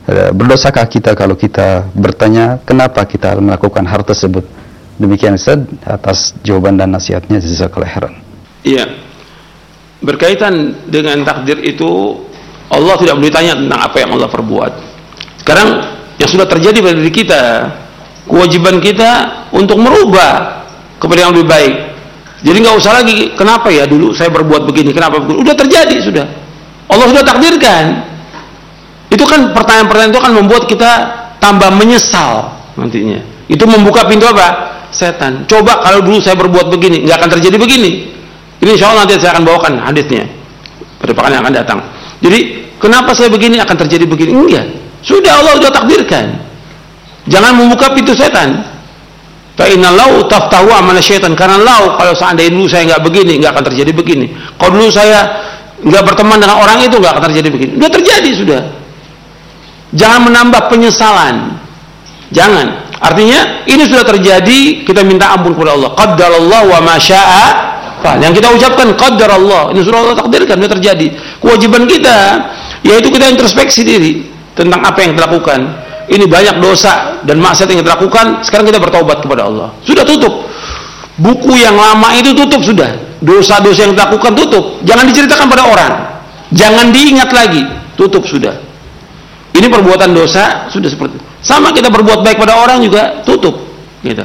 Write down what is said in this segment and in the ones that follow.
Berdosakah kita kalau kita bertanya kenapa kita melakukan hal tersebut? Demikian Ustaz atas jawaban dan nasihatnya, jazakallahu khairan. Iya. Berkaitan dengan takdir itu, Allah tidak boleh tanya tentang apa yang Allah perbuat. Sekarang yang sudah terjadi pada diri kita, kewajiban kita untuk merubah kepada yang lebih baik. Jadi nggak usah lagi kenapa ya dulu saya berbuat begini, kenapa begini. Udah terjadi sudah. Allah sudah takdirkan. Itu kan pertanyaan-pertanyaan itu kan membuat kita tambah menyesal nantinya. Itu membuka pintu apa? Setan. Coba kalau dulu saya berbuat begini, nggak akan terjadi begini. Ini insya Allah nanti saya akan bawakan hadisnya pada pekan yang akan datang. Jadi kenapa saya begini akan terjadi begini? Enggak. Sudah Allah sudah takdirkan. Jangan membuka pintu setan. Fa inna lau taftahu amala syaitan. Karena kalau seandainya dulu saya nggak begini, nggak akan terjadi begini. Kalau dulu saya nggak berteman dengan orang itu, nggak akan terjadi begini. Sudah terjadi sudah. Jangan menambah penyesalan. Jangan. Artinya ini sudah terjadi, kita minta ampun kepada Allah. Qaddarallahu wa ma syaa fa'al. Yang kita ucapkan qaddarallah, ini sudah Allah takdirkan, sudah terjadi. Kewajiban kita yaitu kita introspeksi diri tentang apa yang kita lakukan. Ini banyak dosa dan maksiat yang kita lakukan, sekarang kita bertaubat kepada Allah. Sudah tutup. Buku yang lama itu tutup sudah. Dosa-dosa yang kita lakukan tutup. Jangan diceritakan pada orang. Jangan diingat lagi. Tutup sudah. Ini perbuatan dosa sudah seperti itu. Sama kita berbuat baik pada orang juga tutup. Gitu.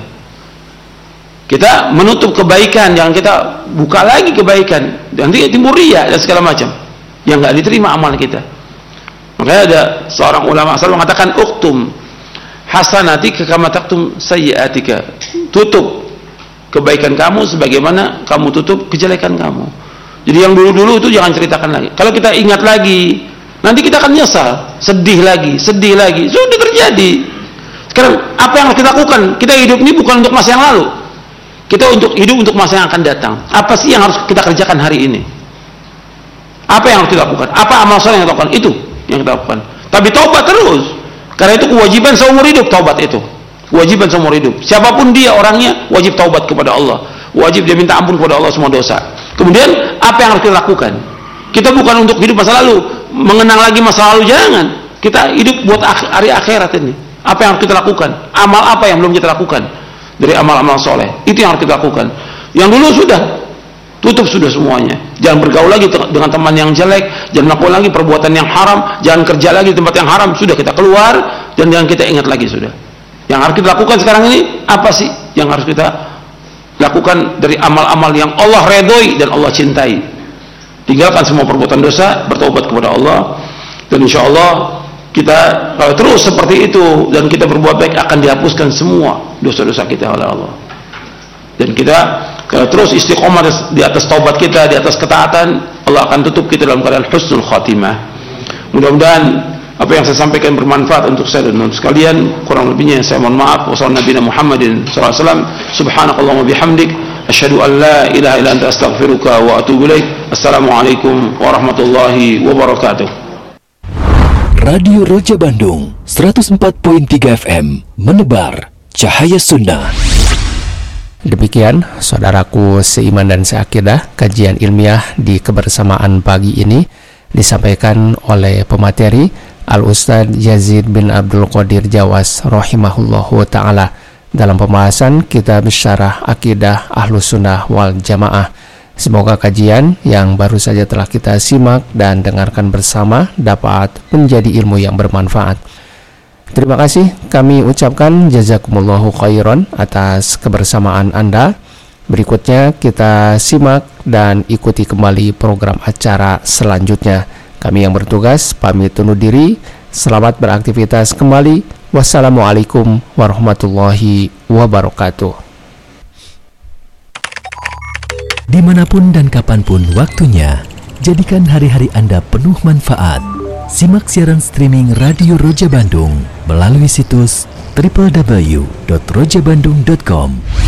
Kita menutup kebaikan, jangan kita buka lagi kebaikan. Nanti timbul riya dan segala macam yang nggak diterima amal kita. Makanya ada seorang ulama asal mengatakan uktum hasanatika kama taktum sayyiatika. Tutup kebaikan kamu sebagaimana kamu tutup kejelekan kamu. Jadi yang dulu-dulu itu jangan ceritakan lagi. Kalau kita ingat lagi, nanti kita akan nyesal, sedih lagi. Sudah terjadi. Sekarang apa yang harus kita lakukan? Kita hidup ini bukan untuk masa yang lalu. Kita hidup untuk masa yang akan datang. Apa sih yang harus kita kerjakan hari ini? Apa yang harus kita lakukan? Apa amal soleh yang kita lakukan? Itu yang kita lakukan. Tapi taubat terus. Karena itu kewajiban seumur hidup taubat itu. Kewajiban seumur hidup. Siapapun dia orangnya wajib taubat kepada Allah. Wajib dia minta ampun kepada Allah semua dosa. Kemudian apa yang harus kita lakukan? Kita bukan untuk hidup masa lalu, mengenang lagi masa lalu, jangan. Kita hidup buat hari akhirat ini. Apa yang harus kita lakukan? Amal apa yang belum kita lakukan dari amal-amal soleh? Itu yang harus kita lakukan. Yang dulu sudah tutup sudah semuanya. Jangan bergaul lagi dengan teman yang jelek, jangan melakukan lagi perbuatan yang haram, jangan kerja lagi di tempat yang haram. Sudah kita keluar dan jangan kita ingat lagi sudah. Yang harus kita lakukan sekarang ini apa sih yang harus kita lakukan dari amal-amal yang Allah redhoi dan Allah cintai? Tinggalkan semua perbuatan dosa, bertaubat kepada Allah, dan insya Allah kita kalau terus seperti itu dan kita berbuat baik akan dihapuskan semua dosa-dosa kita oleh Allah. Dan kita kalau terus istiqomah di atas taubat kita, di atas ketaatan, Allah akan tutup kita dalam keadaan husnul khatimah. Mudah-mudahan apa yang saya sampaikan bermanfaat untuk saya dan untuk sekalian. Kurang lebihnya saya mohon maaf. Wassalamualaikum Muhammadin sallallahu alaihi wasallam. Subhanakallahumma bihamdik, asyhadu an la ilaha illa anta astaghfiruka wa atubu ilaik. Assalamualaikum warahmatullahi wabarakatuh. Radio Roja Bandung 104.3 FM menebar cahaya sunnah. Demikian saudaraku seiman dan seakidah, kajian ilmiah di kebersamaan pagi ini disampaikan oleh pemateri Al-Ustadz Yazid bin Abdul Qadir Jawas rahimahullahu ta'ala dalam pembahasan kitab Syarah Akidah Ahlus Sunnah wal Jamaah. Semoga kajian yang baru saja telah kita simak dan dengarkan bersama dapat menjadi ilmu yang bermanfaat. Terima kasih kami ucapkan jazakumullahu khairan atas kebersamaan Anda. Berikutnya kita simak dan ikuti kembali program acara selanjutnya. Kami yang bertugas pamit undur diri. Selamat beraktivitas kembali. Wassalamualaikum warahmatullahi wabarakatuh. Dimanapun dan kapanpun waktunya, jadikan hari-hari Anda penuh manfaat. Simak siaran streaming Radio Roja Bandung melalui situs www.rojabandung.com.